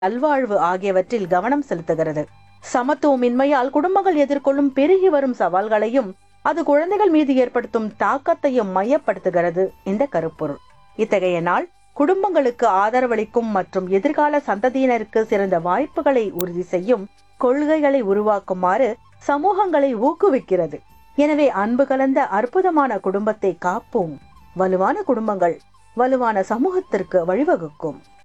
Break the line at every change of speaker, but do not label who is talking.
நல்வாழ்வு ஆகியவற்றில் கவனம் செலுத்துகிறது. சமத்துவமின்மையால் குடும்பங்கள் எதிர்கொள்ளும் பெருகி வரும் சவால்களையும் அது குழந்தைகள் மீது ஏற்படுத்தும் தாக்கத்தையும் மையப்படுத்துகிறது இந்த கருப்பொருள். இத்தகைய நாள் குடும்பங்களுக்கு ஆதரவளிக்கும் மற்றும் எதிர்கால சந்ததியினருக்கு சிறந்த வாய்ப்புகளை உறுதி செய்யும் கொள்கைகளை உருவாக்குமாறு சமூகங்களை ஊக்குவிக்கிறது. எனவே அன்பு கலந்த அற்புதமான குடும்பத்தை காப்போம். வலுவான குடும்பங்கள் வலுவான சமூகத்திற்கு வழிவகுக்கும்.